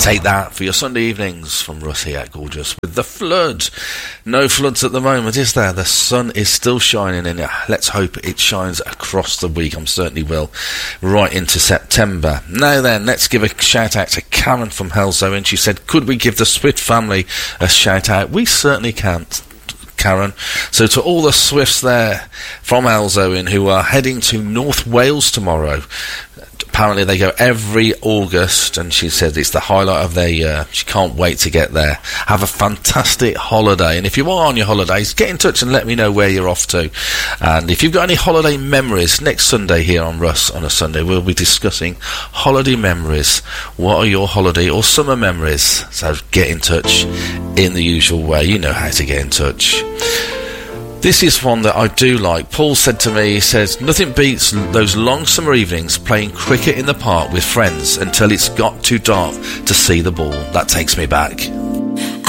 Take that for your Sunday evenings from Russ here at Gorgeous with the flood. No floods at the moment, is there? The sun is still shining and let's hope it shines across the week. I'm certainly will. Right into September. Now then, let's give a shout out to Karen from Helzo, and she said, could we give the Swift family a shout out? We certainly can't, Karen. So to all the Swifts there from Elzoin who are heading to North Wales tomorrow, apparently they go every August, and she said it's the highlight of their year. She can't wait to get there. Have a fantastic holiday, and if you are on your holidays, get in touch and let me know where you're off to. And if you've got any holiday memories, next Sunday here on Russ on a Sunday, we'll be discussing holiday memories. What are your holiday or summer memories? So get in touch in the usual way. You know how to get in touch. This is one that I do like. Paul said to me, he says, nothing beats those long summer evenings playing cricket in the park with friends until it's got too dark to see the ball. That takes me back.